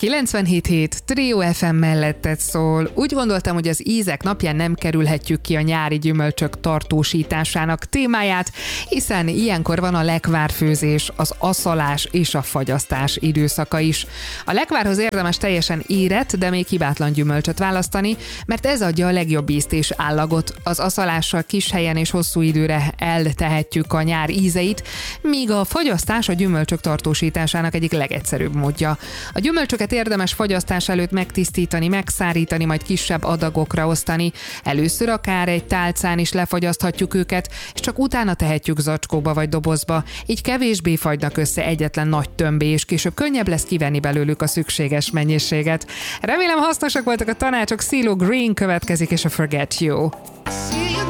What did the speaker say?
97.7 Trio FM melletted szól. Úgy gondoltam, hogy az ízek napján nem kerülhetjük ki a nyári gyümölcsök tartósításának témáját, hiszen ilyenkor van a lekvárfőzés, az aszalás és a fagyasztás időszaka is. A lekvárhoz érdemes teljesen érett, de még hibátlan gyümölcsöt választani, mert ez adja a legjobb ízt és állagot. Az aszalással kis helyen és hosszú időre eltehetjük a nyár ízeit, míg a fagyasztás a gyümölcsök tartósításának egyik legegyszerűbb módja. A gyümölcsöket érdemes fagyasztás előtt megtisztítani, megszárítani, majd kisebb adagokra osztani. Először akár egy tálcán is lefagyaszthatjuk őket, és csak utána tehetjük zacskóba vagy dobozba. Így kevésbé fagynak össze egyetlen nagy tömbé, és később könnyebb lesz kivenni belőlük a szükséges mennyiséget. Remélem hasznosak voltak a tanácsok. CeeLo Green következik, és a Forget You.